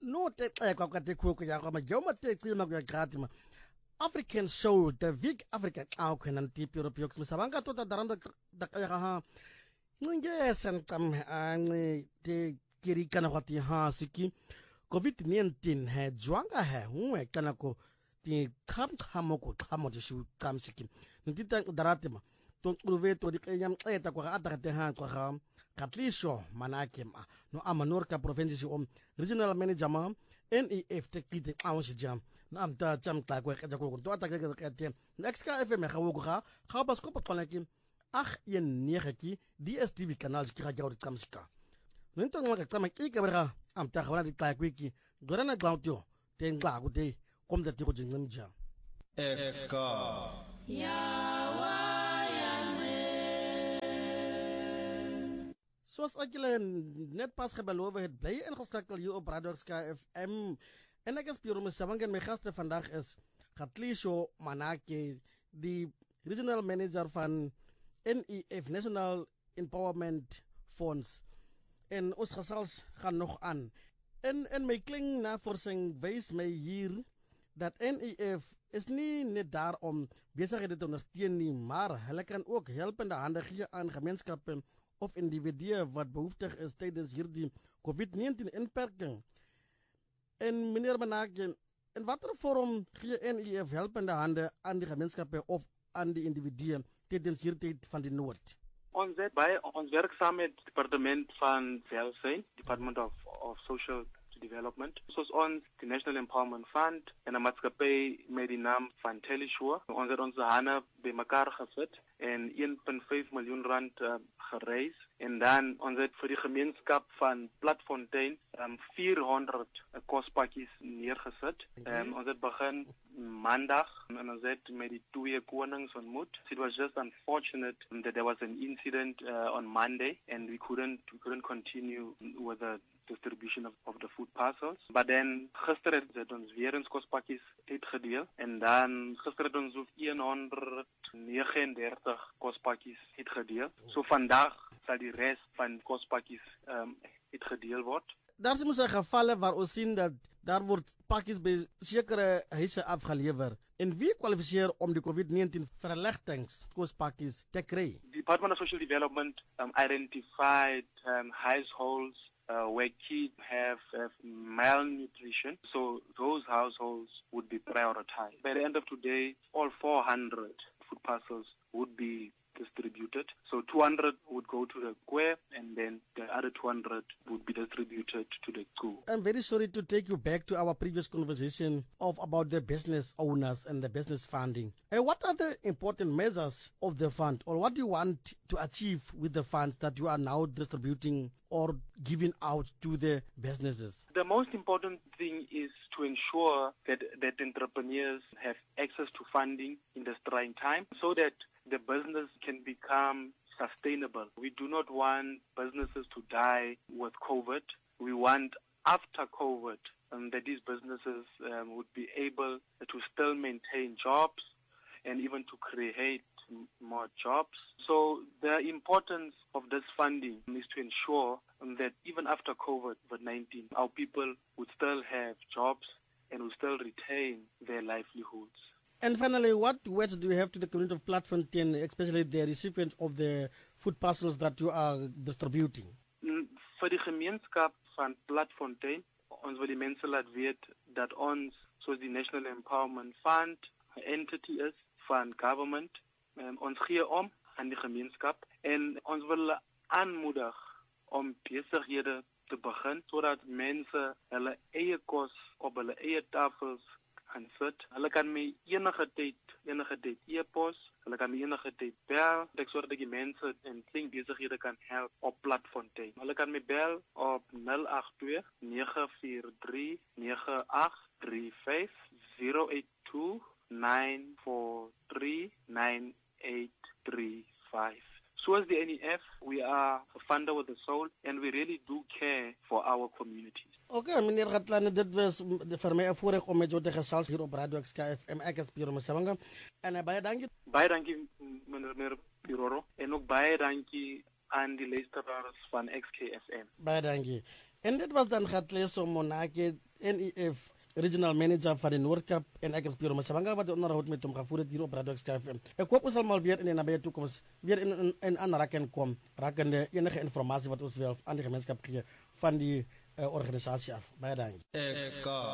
no te xekwa kwate khuku ya kwama joma te cima ku gratima African show the big Africa xa khona ntipi Europe yokusabanga tota daranda da ya ha ngesen kam anci te kirikana kwati ha siki COVID-19 he jwanga he unwe kana ko ti khamo ko khamo de shu kam siki ntita daratima to uve to di kenyam xeta kwa adarate ha kwa Katlisho Manakema no Amanorka province om regional manager ma NEF tekite awon jam na amta jam ta kwa kaja ko to ataka ka te next ka FM ga wo ga bas ko patla ki ach yen niereki DSTV canal ki ga jawri kamska nento ngaka kama ki ka bra amta ga di ta kwiki gorana glautio te ngla ku te kom da ti ko jingja Exka Yawa Soos ek julle net pas gebeloof het, bly ingeskakel hier op Radio Ska FM. En ek is Piero Msabang en my gaste vandag is Katlisho Manake, die regional manager van NEF National Empowerment Fonds. En ons gesels gaan nog aan. En my kling navorsing wys my hier dat NEF is nie net daar om besighede te ondersteun nie, maar hulle kan ook helpende hande gee aan gemeenskappe of individue wat behoeftig is tijdens hierdie COVID-19 inperking. En meneer Manake, in watter vorm gee NEF helpende hande aan die gemeenskappe of aan die individue tijdens hierdie tyd van die nood? Ons werk saam met het departement van Welzijn, Department of Social Development. Soos ons die National Empowerment Fund en 'n maatskappy met die naam van Teleshore. Ons het ons hande bymekaar gesit en 1.5 miljoen rand gereis en dan ons het vir die gemeenskap van Platfontein 400 kospakkies neergesit. Ons het begin Maandag en ons het met die twee konings ontmoet. It was just unfortunate that there was an incident on Monday and we couldn't continue with the distribution of the food parcels. But then gister het ons weer eens kospakkies uitgedeel en dan gister het ons 139 kospakkies uitgedeel. So vandag sal die res van kospakkies uitgedeel word. Daar is gevalle waar ons sien dat daar word pakkies by sekere huise afgelewer. En wie kwalifiseer om die COVID-19 verligtingskospakkies te kry? The Department of Social Development identified households where kids have malnutrition, so those households would be prioritized. By the end of today, all 400 food parcels would be distributed. So 200 would go to the KWE and then the other 200 would be distributed to the school. I'm very sorry to take you back to our previous conversation about the business owners and the business funding. What are the important measures of the fund, or what do you want to achieve with the funds that you are now distributing or giving out to the businesses? The most important thing is to ensure that entrepreneurs have access to funding in this trying time so that the business can become sustainable. We do not want businesses to die with COVID. We want after COVID that these businesses would be able to still maintain jobs and even to create more jobs. So the importance of this funding is to ensure that even after COVID-19, our people would still have jobs and would still retain their livelihoods. And finally, what words do you have to the community of Platfontein, especially the recipient of the food parcels that you are distributing? Vir die gemeenskap van Platfontein, ons wil die mense laat weet dat ons, soos die National Empowerment Fund, 'n entity is van government, ons gee om aan die gemeenskap en ons wil aanmoedig om besighede te begin sodat mense hulle eie kos op hulle eie tafels kan sit. Hulle kan my enige tyd e-pos, hulle kan my enige tyd bel. Ek sorg dat die mense en klein besighede kan help op Platfontein. Hulle kan my bel op 082 943 9835 082 943 9835. So as the NEF, we are a funder with a soul and we really do care for our communities. Okay, meneer Gatlane, dit was vir my 'n voorreg om met jou te gesels hier op Radio Ska FM. Ek is Piero Msabanga en baie dankie. Baie dankie meneer Piero en ook baie dankie aan die luisteraars van XKFM. Baie dankie. En dit was dan Katlisho Manake, NEF Regional Manager van de Noordkap en ik speel me sabanga wat onderhoud met hem gevoerd hier op Radio XFM. Ik hoop ons allemaal weer in de nabije toekomst weer in aanraking komen, rakende enige informatie wat ons wel aan de gemeenschap geven van die organisatie af. Baie dankie.